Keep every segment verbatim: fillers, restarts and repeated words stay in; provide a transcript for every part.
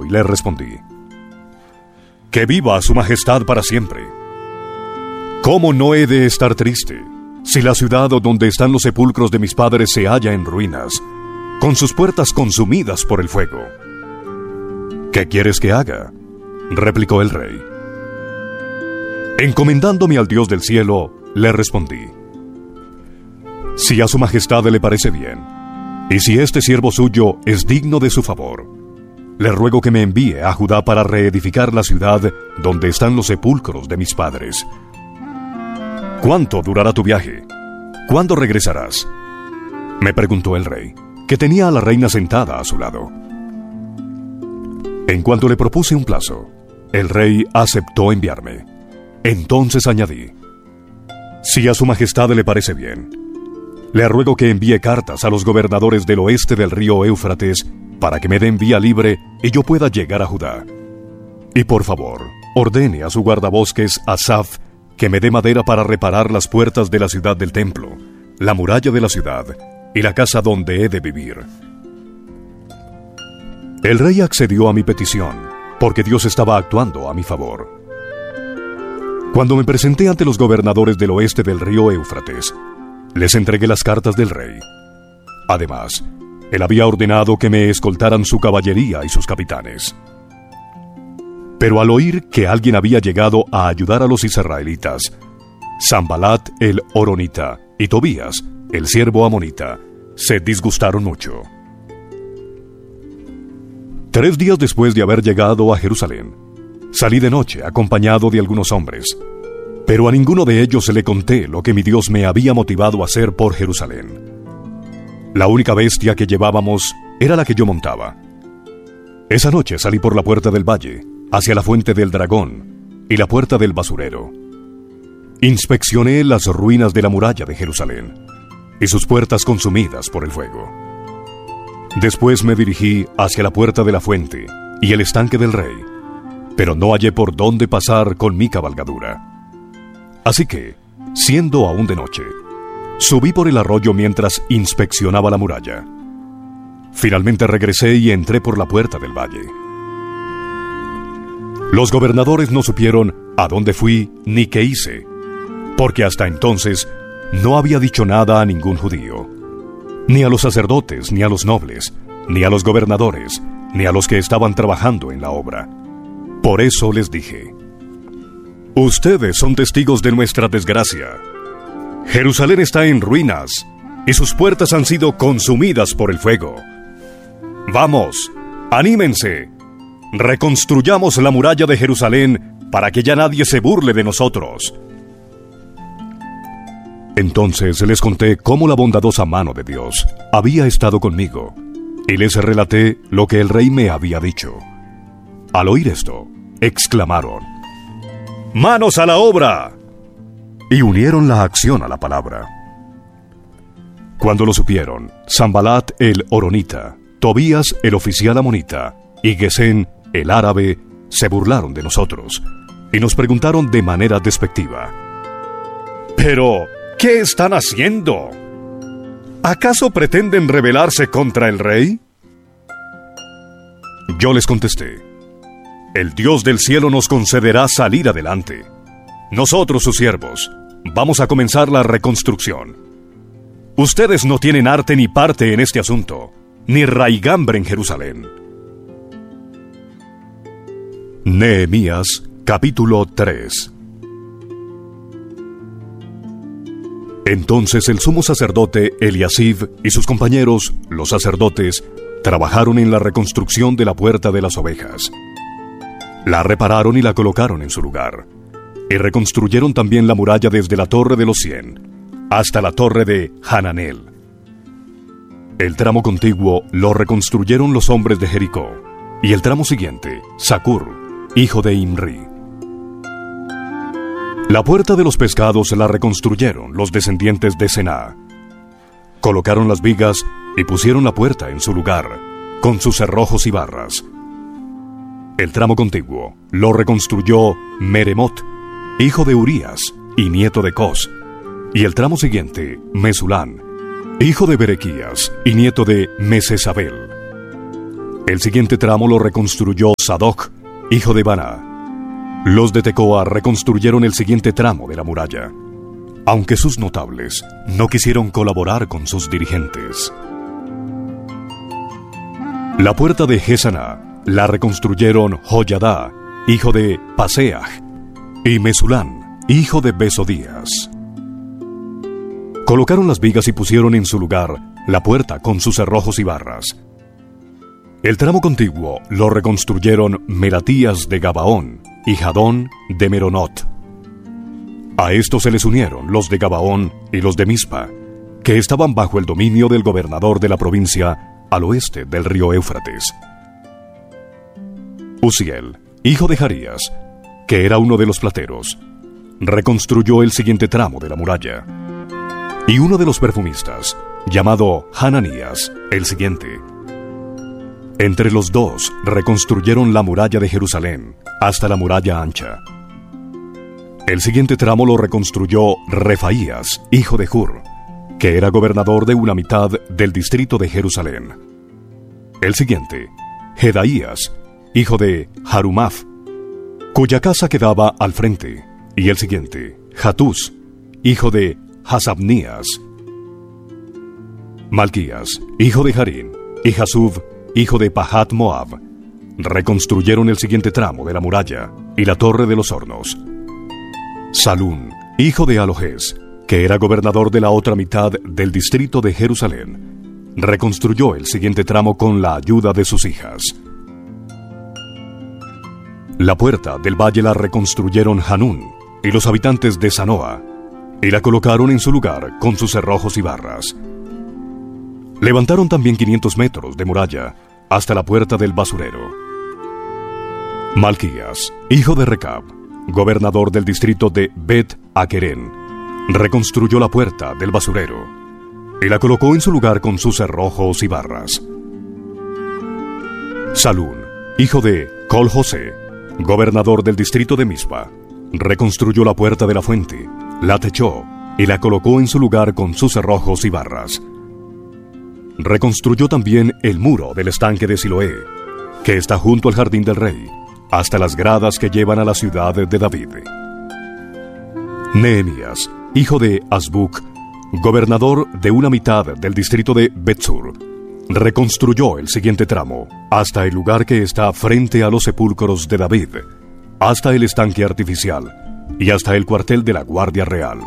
y le respondí: «Que viva su majestad para siempre. ¿Cómo no he de estar triste si la ciudad donde están los sepulcros de mis padres se halla en ruinas, con sus puertas consumidas por el fuego?» «¿Qué quieres que haga?», replicó el rey. Encomendándome al Dios del cielo, le respondí: «Si a su majestad le parece bien, y si este siervo suyo es digno de su favor, le ruego que me envíe a Judá para reedificar la ciudad donde están los sepulcros de mis padres». «¿Cuánto durará tu viaje? ¿Cuándo regresarás?», me preguntó el rey, que tenía a la reina sentada a su lado. En cuanto le propuse un plazo, el rey aceptó enviarme. Entonces añadí: «Si a su majestad le parece bien, le ruego que envíe cartas a los gobernadores del oeste del río Éufrates para que me den vía libre y yo pueda llegar a Judá. Y por favor, ordene a su guardabosques Asaf que me dé madera para reparar las puertas de la ciudad del templo, la muralla de la ciudad y la casa donde he de vivir». El rey accedió a mi petición, porque Dios estaba actuando a mi favor. Cuando me presenté ante los gobernadores del oeste del río Éufrates, les entregué las cartas del rey. Además, él había ordenado que me escoltaran su caballería y sus capitanes. Pero al oír que alguien había llegado a ayudar a los israelitas, Sanbalat el horonita y Tobías, el siervo amonita, se disgustaron mucho. Tres días después de haber llegado a Jerusalén, salí de noche acompañado de algunos hombres, pero a ninguno de ellos le conté lo que mi Dios me había motivado a hacer por Jerusalén. La única bestia que llevábamos era la que yo montaba. Esa noche salí por la puerta del valle, hacia la fuente del dragón y la puerta del basurero. Inspeccioné las ruinas de la muralla de Jerusalén y sus puertas consumidas por el fuego. Después me dirigí hacia la puerta de la fuente y el estanque del rey, pero no hallé por dónde pasar con mi cabalgadura. Así que, siendo aún de noche, subí por el arroyo mientras inspeccionaba la muralla. Finalmente regresé y entré por la puerta del valle. Los gobernadores no supieron a dónde fui ni qué hice, porque hasta entonces no había dicho nada a ningún judío, ni a los sacerdotes, ni a los nobles, ni a los gobernadores, ni a los que estaban trabajando en la obra. Por eso les dije: «Ustedes son testigos de nuestra desgracia. Jerusalén está en ruinas, y sus puertas han sido consumidas por el fuego. Vamos, anímense, reconstruyamos la muralla de Jerusalén para que ya nadie se burle de nosotros». Entonces les conté cómo la bondadosa mano de Dios había estado conmigo, y les relaté lo que el rey me había dicho. Al oír esto, exclamaron: «¡Manos a la obra!», y unieron la acción a la palabra. Cuando lo supieron, Sanbalat el horonita, Tobías el oficial amonita y Gesén el árabe se burlaron de nosotros y nos preguntaron de manera despectiva: «¿Pero qué están haciendo? ¿Acaso pretenden rebelarse contra el rey?». Yo les contesté: «El Dios del cielo nos concederá salir adelante. Nosotros, sus siervos, vamos a comenzar la reconstrucción. Ustedes no tienen arte ni parte en este asunto, ni raigambre en Jerusalén». Nehemías, capítulo tres. Entonces el sumo sacerdote Eliasib y sus compañeros, los sacerdotes, trabajaron en la reconstrucción de la puerta de las ovejas. La repararon y la colocaron en su lugar, y reconstruyeron también la muralla desde la torre de los cien hasta la torre de Hananel. El tramo contiguo lo reconstruyeron los hombres de Jericó, y el tramo siguiente, Zacur, hijo de Imri. La puerta de los pescados la reconstruyeron los descendientes de Sená. Colocaron las vigas y pusieron la puerta en su lugar, con sus cerrojos y barras. El tramo contiguo lo reconstruyó Meremot, hijo de Urías y nieto de Cos, y el tramo siguiente, Mesulán, hijo de Berequías y nieto de Mesesabel. El siguiente tramo lo reconstruyó Sadoc, hijo de Baná. Los de Tecoa reconstruyeron el siguiente tramo de la muralla, aunque sus notables no quisieron colaborar con sus dirigentes. La puerta de Gesaná la reconstruyeron Joyadá, hijo de Paseach, y Mesulán, hijo de Besodías. Colocaron las vigas y pusieron en su lugar la puerta con sus cerrojos y barras. El tramo contiguo lo reconstruyeron Melatías de Gabaón y Jadón de Meronot. A estos se les unieron los de Gabaón y los de Mispa, que estaban bajo el dominio del gobernador de la provincia al oeste del río Éufrates. Uziel, hijo de Jarías, que era uno de los plateros, reconstruyó el siguiente tramo de la muralla. Y uno de los perfumistas, llamado Hananías, el siguiente. Entre los dos reconstruyeron la muralla de Jerusalén hasta la muralla ancha. El siguiente tramo lo reconstruyó Refaías, hijo de Hur, que era gobernador de una mitad del distrito de Jerusalén. El siguiente, Jedaías, hijo de Harumaf, cuya casa quedaba al frente. Y el siguiente, Hatús, hijo de Hasabnías. Malquías, hijo de Harín, y Jasub, hijo de Pahat Moab, reconstruyeron el siguiente tramo de la muralla y la torre de los hornos. Salún, hijo de Alojes, que era gobernador de la otra mitad del distrito de Jerusalén, reconstruyó el siguiente tramo con la ayuda de sus hijas. La puerta del valle la reconstruyeron Hanún y los habitantes de Sanoa, y la colocaron en su lugar con sus cerrojos y barras. Levantaron también quinientos metros de muralla hasta la puerta del basurero. Malquías, hijo de Recab, gobernador del distrito de Bet Aquerén, reconstruyó la puerta del basurero y la colocó en su lugar con sus cerrojos y barras. Salún, hijo de Col José, gobernador del distrito de Mispa, reconstruyó la puerta de la fuente, la techó y la colocó en su lugar con sus cerrojos y barras. Reconstruyó también el muro del estanque de Siloé, que está junto al jardín del rey, hasta las gradas que llevan a la ciudad de David. Nehemías, hijo de Azbuc, gobernador de una mitad del distrito de Betzur, reconstruyó el siguiente tramo, hasta el lugar que está frente a los sepulcros de David, hasta el estanque artificial y hasta el cuartel de la Guardia Real.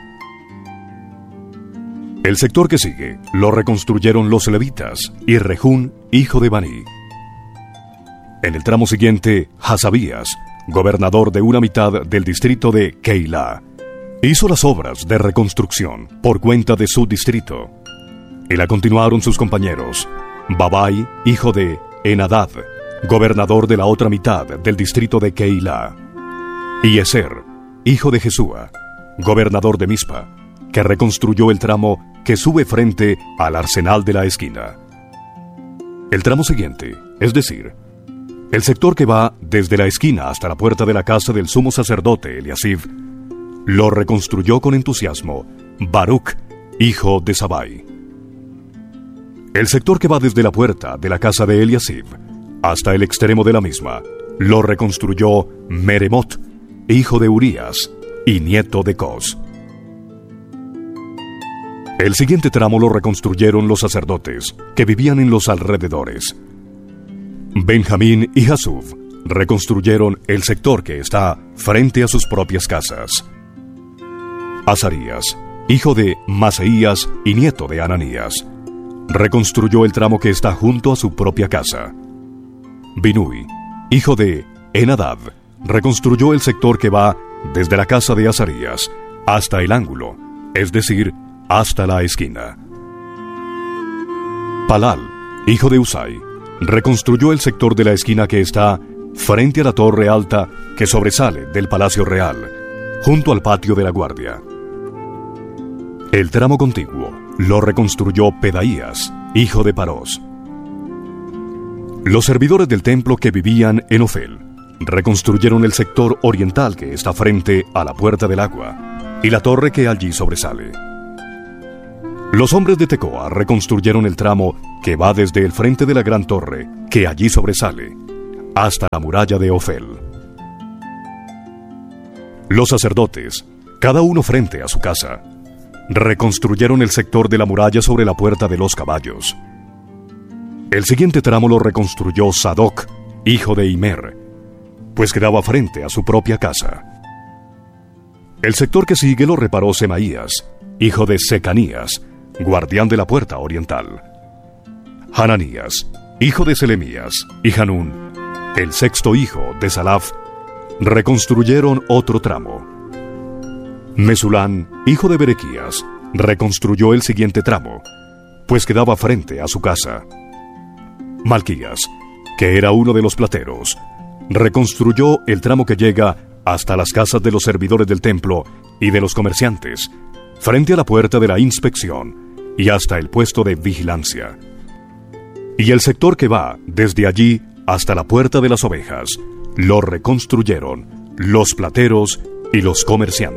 El sector que sigue lo reconstruyeron los levitas y Rejún, hijo de Baní. En el tramo siguiente, Hasabías, gobernador de una mitad del distrito de Keilah, hizo las obras de reconstrucción por cuenta de su distrito, y la continuaron sus compañeros, Babai, hijo de Enadad, gobernador de la otra mitad del distrito de Keilah, y Eser, hijo de Jesúa, gobernador de Mispa, que reconstruyó el tramo que sube frente al arsenal de la esquina. El tramo siguiente, es decir, el sector que va desde la esquina hasta la puerta de la casa del sumo sacerdote Eliasib, lo reconstruyó con entusiasmo Baruch, hijo de Sabai. El sector que va desde la puerta de la casa de Eliasib hasta el extremo de la misma, lo reconstruyó Meremot, hijo de Urías y nieto de Cos. El siguiente tramo lo reconstruyeron los sacerdotes que vivían en los alrededores. Benjamín y Jasub reconstruyeron el sector que está frente a sus propias casas. Azarías, hijo de Maseías y nieto de Ananías, reconstruyó el tramo que está junto a su propia casa. Binui, hijo de Enadad, reconstruyó el sector que va desde la casa de Azarías hasta el ángulo, es decir, hasta la esquina. Palal, hijo de Usai, reconstruyó el sector de la esquina que está frente a la torre alta que sobresale del Palacio Real, junto al patio de la guardia. El tramo contiguo lo reconstruyó Pedaías, hijo de Parós. Los servidores del templo que vivían en Ofel reconstruyeron el sector oriental que está frente a la puerta del agua y la torre que allí sobresale. Los hombres de Tecoa reconstruyeron el tramo que va desde el frente de la gran torre, que allí sobresale, hasta la muralla de Ofel. Los sacerdotes, cada uno frente a su casa, reconstruyeron el sector de la muralla sobre la puerta de los caballos. El siguiente tramo lo reconstruyó Sadoc, hijo de Imer, pues quedaba frente a su propia casa. El sector que sigue lo reparó Semaías, hijo de Secanías, guardián de la puerta oriental. Hananías, hijo de Selemías, y Hanún, el sexto hijo de Salaf, reconstruyeron otro tramo. Mesulán, hijo de Berequías, reconstruyó el siguiente tramo, pues quedaba frente a su casa. Malquías, que era uno de los plateros, reconstruyó el tramo que llega hasta las casas de los servidores del templo y de los comerciantes, frente a la puerta de la inspección y hasta el puesto de vigilancia. Y el sector que va desde allí hasta la puerta de las ovejas, lo reconstruyeron los plateros y los comerciantes.